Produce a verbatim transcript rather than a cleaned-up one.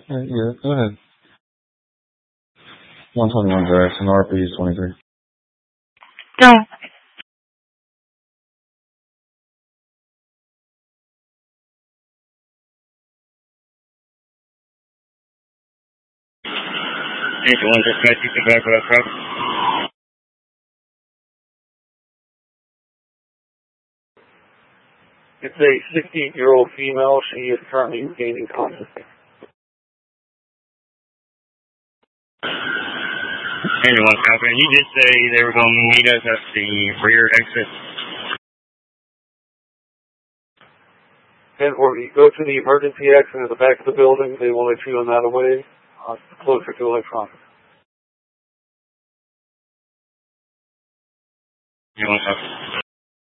Uh, yeah, go ahead. one twenty-one Jackson, R P twenty-three. No. eighty-one, just got you back for that truck. It's a sixty-year-old female. She is currently gaining consciousness. eighty-one, copy. And you did say they were going to meet us at the rear exit. ten forty, go to the emergency exit at the back of the building. They will let you on that away, uh, closer to electronics. eighty-one, copy.